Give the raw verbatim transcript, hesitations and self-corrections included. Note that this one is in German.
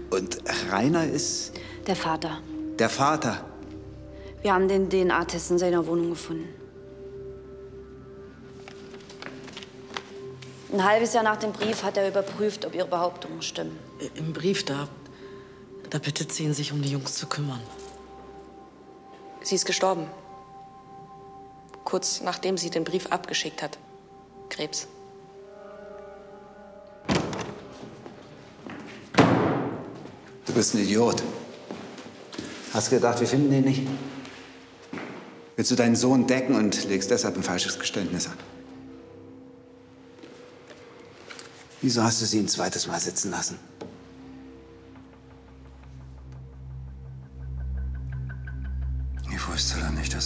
Und Rainer ist? Der Vater. Der Vater? Wir haben den D N A-Test in seiner Wohnung gefunden. Ein halbes Jahr nach dem Brief hat er überprüft, ob ihre Behauptungen stimmen. Im Brief da, da bittet sie ihn, sich um die Jungs zu kümmern. Sie ist gestorben. Kurz nachdem sie den Brief abgeschickt hat. Krebs. Du bist ein Idiot. Hast gedacht, wir finden ihn nicht? Willst du deinen Sohn decken und legst deshalb ein falsches Geständnis ab? Wieso hast du sie ein zweites Mal sitzen lassen?